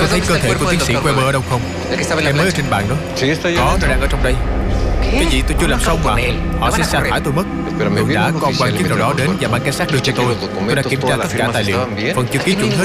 thấy cơ thể của tiến sĩ Weber ở đâu không? Em mới ở trên bàn đó. Có, nó đang ở trong đây. Cái gì tôi chưa làm xong mà. Họ sẽ sa thải tôi mất. Tôi đã có quan chức nào đó đến và mang cái xác đưa cho tôi. Tôi đã kiểm tra tất cả tài liệu. Phần chữ ký chuẩn hết.